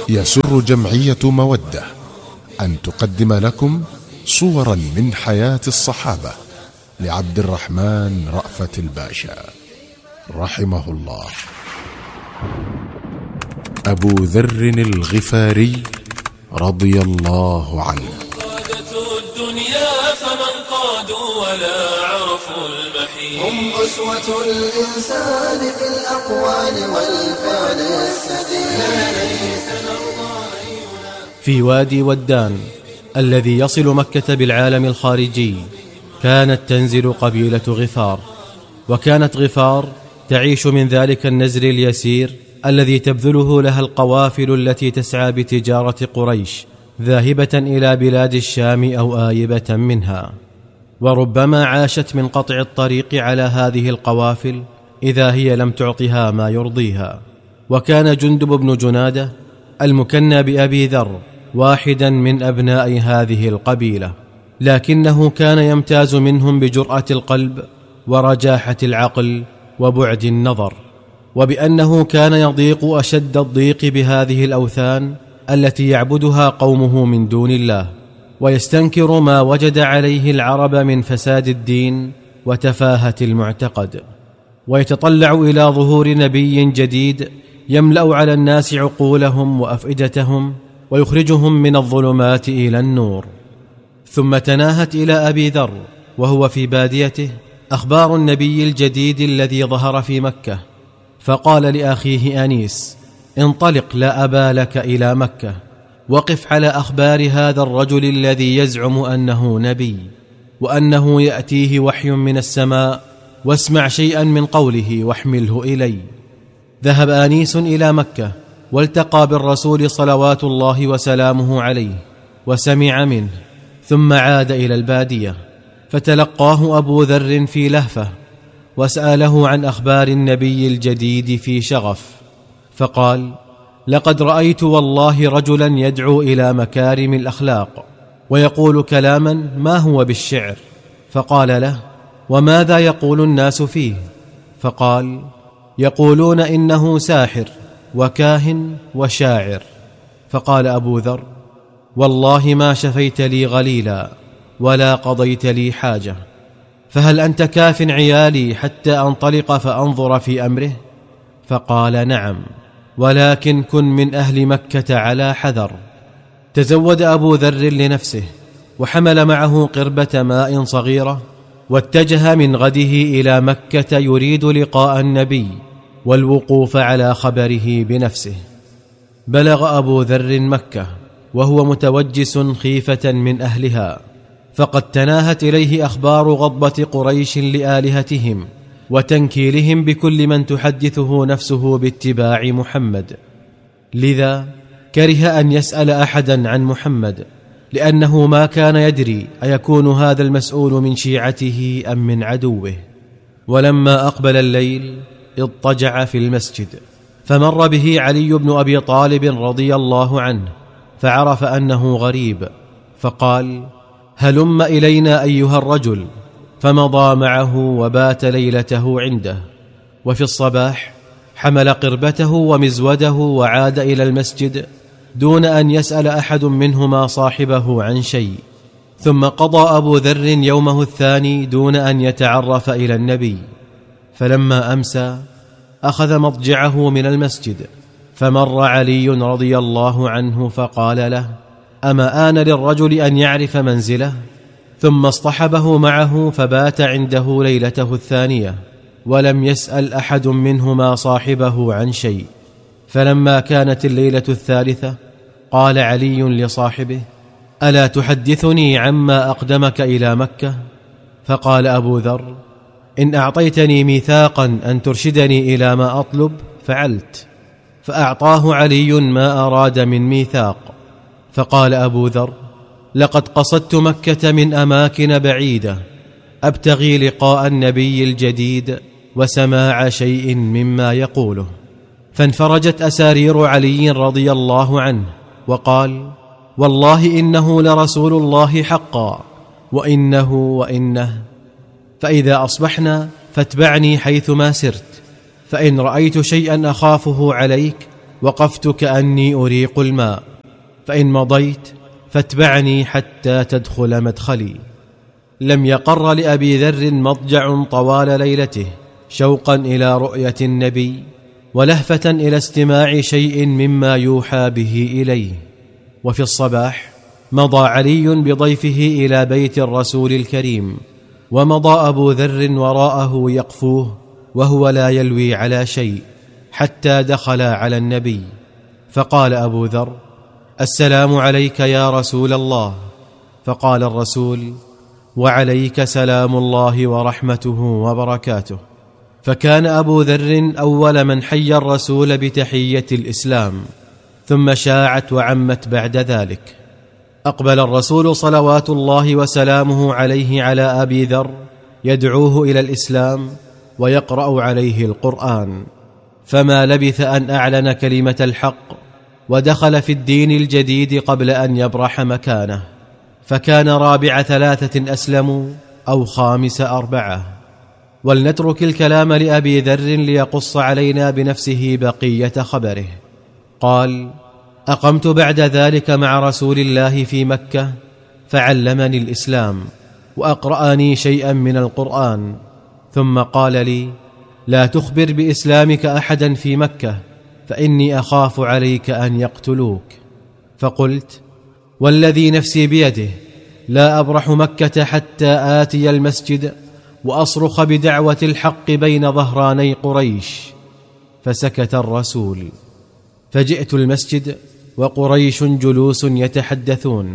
يسر جمعية مودة أن تقدم لكم صورا من حياة الصحابة لعبد الرحمن رأفت الباشا رحمه الله. أبو ذر الغفاري رضي الله عنه. قادته الدنيا فمن قادوا ولا عرفوا المحيط، هم أسوة الإنسان في الأقوال والفعل السديد. في وادي ودان الذي يصل مكة بالعالم الخارجي كانت تنزل قبيلة غفار، وكانت غفار تعيش من ذلك النزر اليسير الذي تبذله لها القوافل التي تسعى بتجارة قريش ذاهبة إلى بلاد الشام أو آيبة منها. وربما عاشت من قطع الطريق على هذه القوافل إذا هي لم تعطها ما يرضيها. وكان جندب بن جنادة المكنى بأبي ذر واحدا من أبناء هذه القبيلة، لكنه كان يمتاز منهم بجرأة القلب ورجاحة العقل وبعد النظر، وبأنه كان يضيق أشد الضيق بهذه الأوثان التي يعبدها قومه من دون الله، ويستنكر ما وجد عليه العرب من فساد الدين وتفاهة المعتقد، ويتطلع إلى ظهور نبي جديد يملأ على الناس عقولهم وأفئدتهم ويخرجهم من الظلمات إلى النور. ثم تناهت إلى أبي ذر وهو في باديته أخبار النبي الجديد الذي ظهر في مكة، فقال لأخيه أنيس: انطلق لا أبا لك إلى مكة، وقف على أخبار هذا الرجل الذي يزعم أنه نبي وأنه يأتيه وحي من السماء، واسمع شيئا من قوله واحمله إلي. ذهب آنيس إلى مكة والتقى بالرسول صلوات الله وسلامه عليه وسمع منه، ثم عاد إلى البادية فتلقاه أبو ذر في لهفة وسأله عن أخبار النبي الجديد في شغف، فقال: لقد رأيت والله رجلا يدعو إلى مكارم الأخلاق ويقول كلاما ما هو بالشعر. فقال له: وماذا يقول الناس فيه؟ فقال: يقولون إنه ساحر وكاهن وشاعر. فقال أبو ذر: والله ما شفيت لي غليلا ولا قضيت لي حاجة، فهل أنت كاف عيالي حتى أنطلق فأنظر في أمره؟ فقال: نعم، ولكن كن من أهل مكة على حذر. تزود أبو ذر لنفسه وحمل معه قربة ماء صغيرة، واتجه من غده إلى مكة يريد لقاء النبي والوقوف على خبره بنفسه. بلغ أبو ذر مكة وهو متوجس خيفة من أهلها، فقد تناهت إليه أخبار غضبة قريش لآلهتهم وتنكيلهم بكل من تحدثه نفسه باتباع محمد، لذا كره أن يسأل أحدا عن محمد، لأنه ما كان يدري أيكون هذا المسؤول من شيعته أم من عدوه. ولما أقبل الليل اضطجع في المسجد، فمر به علي بن أبي طالب رضي الله عنه فعرف أنه غريب، فقال: هلم إلينا أيها الرجل. فمضى معه وبات ليلته عنده، وفي الصباح حمل قربته ومزوده وعاد إلى المسجد دون أن يسأل أحد منهما صاحبه عن شيء. ثم قضى أبو ذر يومه الثاني دون أن يتعرف إلى النبي، فلما أمسى أخذ مضجعه من المسجد، فمر علي رضي الله عنه فقال له: أما آن للرجل أن يعرف منزله؟ ثم اصطحبه معه فبات عنده ليلته الثانية، ولم يسأل أحد منهما صاحبه عن شيء. فلما كانت الليلة الثالثة قال علي لصاحبه: ألا تحدثني عما أقدمك إلى مكة؟ فقال أبو ذر: إن أعطيتني ميثاقا أن ترشدني إلى ما أطلب فعلت. فأعطاه علي ما أراد من ميثاق. فقال أبو ذر: لقد قصدت مكة من أماكن بعيدة أبتغي لقاء النبي الجديد وسماع شيء مما يقوله. فانفرجت أسارير علي رضي الله عنه وقال: والله إنه لرسول الله حقا، وإنه فإذا أصبحنا فاتبعني حيثما سرت، فإن رأيت شيئا أخافه عليك وقفت كأني أريق الماء، فإن مضيت فاتبعني حتى تدخل مدخلي. لم يقر لأبي ذر مضجع طوال ليلته شوقا إلى رؤية النبي ولهفة إلى استماع شيء مما يوحى به إليه. وفي الصباح مضى علي بضيفه إلى بيت الرسول الكريم، ومضى أبو ذر وراءه يقفوه وهو لا يلوي على شيء، حتى دخل على النبي، فقال أبو ذر: السلام عليك يا رسول الله. فقال الرسول: وعليك سلام الله ورحمته وبركاته. فكان أبو ذر أول من حيا الرسول بتحية الإسلام، ثم شاعت وعمت بعد ذلك. أقبل الرسول صلوات الله وسلامه عليه على أبي ذر يدعوه إلى الإسلام ويقرأ عليه القرآن، فما لبث أن أعلن كلمة الحق ودخل في الدين الجديد قبل أن يبرح مكانه، فكان رابع 3 أسلموا أو خامس 4. ولنترك الكلام لأبي ذر ليقص علينا بنفسه بقية خبره. قال: أقمت بعد ذلك مع رسول الله في مكة، فعلمني الإسلام وأقرأني شيئا من القرآن، ثم قال لي: لا تخبر بإسلامك أحدا في مكة، فإني أخاف عليك أن يقتلوك. فقلت: والذي نفسي بيده لا أبرح مكة حتى آتي المسجد وأصرخ بدعوة الحق بين ظهراني قريش. فسكت الرسول، فجئت المسجد وقريش جلوس يتحدثون،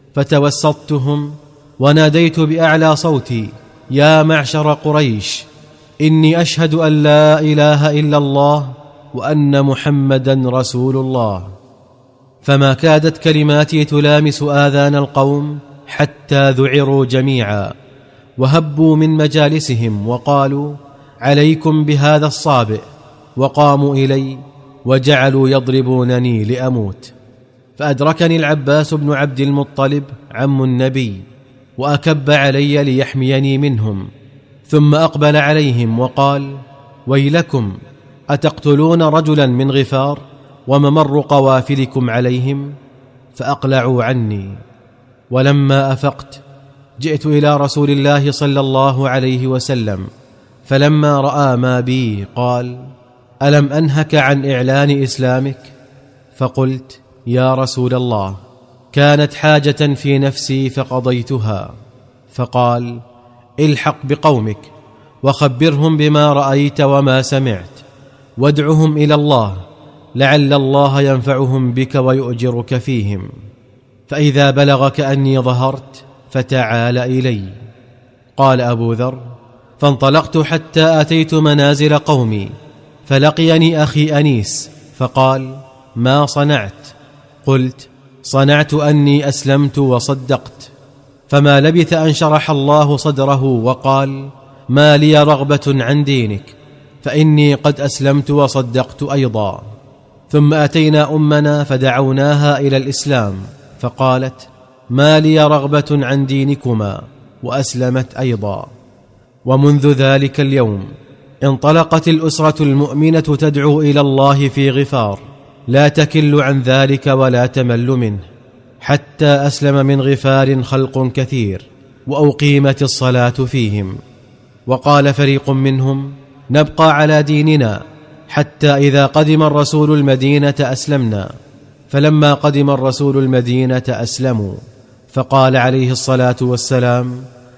فتوسطتهم وناديت بأعلى صوتي: يا معشر قريش، إني أشهد أن لا إله إلا الله وأن محمدا رسول الله. فما كادت كلماتي تلامس آذان القوم حتى ذعروا جميعا وهبوا من مجالسهم وقالوا: عليكم بهذا الصابئ، وقاموا إلي وجعلوا يضربونني لأموت. فأدركني العباس بن عبد المطلب عم النبي وأكب علي ليحميني منهم، ثم أقبل عليهم وقال: ويلكم، أتقتلون رجلا من غفار وممر قوافلكم عليهم؟ فأقلعوا عني. ولما أفقت جئت إلى رسول الله صلى الله عليه وسلم، فلما رأى ما بي قال: ألم أنهك عن إعلان إسلامك؟ فقلت: يا رسول الله، كانت حاجة في نفسي فقضيتها. فقال: الحق بقومك وخبرهم بما رأيت وما سمعت، وادعهم إلى الله، لعل الله ينفعهم بك ويؤجرك فيهم، فإذا بلغك أني ظهرت فتعال إلي. قال أبو ذر: فانطلقت حتى أتيت منازل قومي، فلقيني أخي أنيس فقال: ما صنعت؟ قلت: صنعت أني أسلمت وصدقت. فما لبث أن شرح الله صدره وقال: ما لي رغبة عن دينك، فإني قد أسلمت وصدقت أيضا. ثم أتينا أمنا فدعوناها إلى الإسلام، فقالت: ما لي رغبة عن دينكما، وأسلمت أيضا. ومنذ ذلك اليوم انطلقت الأسرة المؤمنة تدعو إلى الله في غفار، لا تكل عن ذلك ولا تمل منه، حتى أسلم من غفار خلق كثير، وأقيمت الصلاة فيهم. وقال فريق منهم: نبقى على ديننا حتى إذا قدم الرسول المدينة أسلمنا. فلما قدم الرسول المدينة أسلموا، فقال عليه الصلاة والسلام: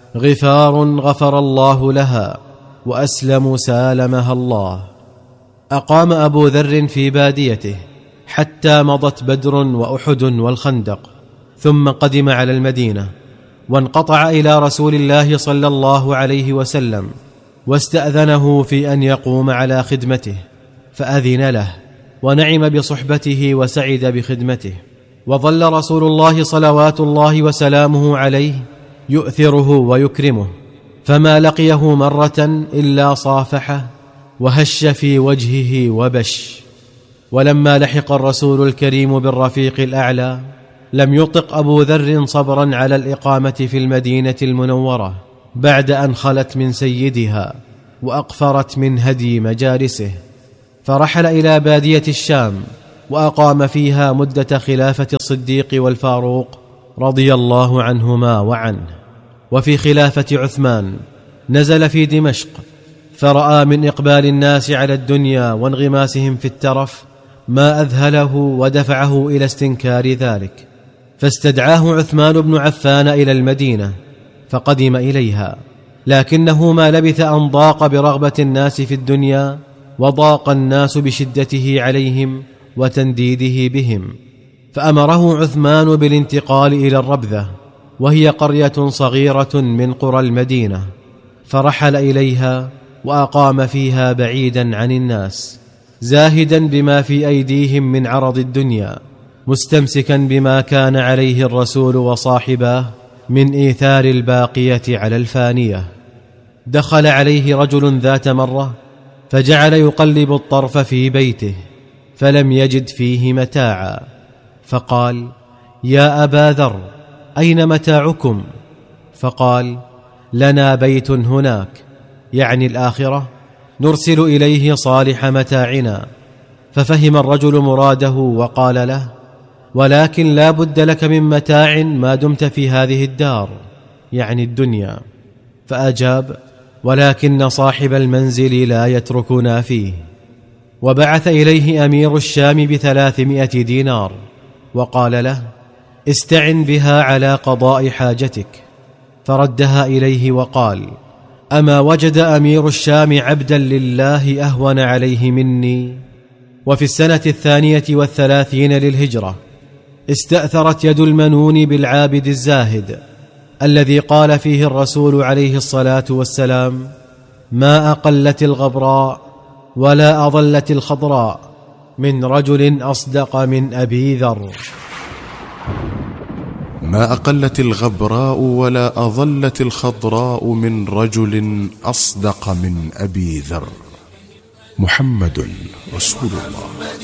غفار غفر الله لها، وأسلموا سالمها الله. أقام أبو ذر في باديته حتى مضت بدر وأحد والخندق، ثم قدم على المدينة، وانقطع إلى رسول الله صلى الله عليه وسلم، واستأذنه في أن يقوم على خدمته، فأذن له، ونعم بصحبته وسعد بخدمته. وظل رسول الله صلوات الله وسلامه عليه يؤثره ويكرمه، فما لقيه مرة إلا صافحه وهش في وجهه وبش. ولما لحق الرسول الكريم بالرفيق الأعلى لم يطق أبو ذر صبرا على الإقامة في المدينة المنورة بعد أن خلت من سيدها وأقفرت من هدي مجالسه، فرحل إلى بادية الشام وأقام فيها مدة خلافة الصديق والفاروق رضي الله عنهما وعنه. وفي خلافة عثمان نزل في دمشق، فرأى من إقبال الناس على الدنيا وانغماسهم في الترف ما أذهله ودفعه إلى استنكار ذلك، فاستدعاه عثمان بن عفان إلى المدينة فقدم إليها، لكنه ما لبث أن ضاق برغبة الناس في الدنيا، وضاق الناس بشدته عليهم وتنديده بهم، فأمره عثمان بالانتقال إلى الربذة، وهي قرية صغيرة من قرى المدينة، فرحل إليها وأقام فيها بعيدا عن الناس، زاهدا بما في أيديهم من عرض الدنيا، مستمسكا بما كان عليه الرسول وصاحباه من إيثار الباقية على الفانية. دخل عليه رجل ذات مرة فجعل يقلب الطرف في بيته فلم يجد فيه متاعا، فقال: يا أبا ذر، أين متاعكم؟ فقال: لنا بيت هناك، يعني الآخرة، نرسل إليه صالح متاعنا. ففهم الرجل مراده وقال له: ولكن لا بد لك من متاع ما دمت في هذه الدار، يعني الدنيا. فأجاب: ولكن صاحب المنزل لا يتركنا فيه. وبعث إليه أمير الشام ب300 دينار وقال له: استعن بها على قضاء حاجتك. فردها إليه وقال: أما وجد أمير الشام عبدا لله أهون عليه مني؟ وفي السنة 32 للهجرة استأثرت يد المنون بالعابد الزاهد الذي قال فيه الرسول عليه الصلاة والسلام: ما أقلت الغبراء ولا أضلت الخضراء من رجل أصدق من أبي ذر. ما أقلت الغبراء ولا أضلت الخضراء من رجل أصدق من أبي ذر. محمد رسول الله.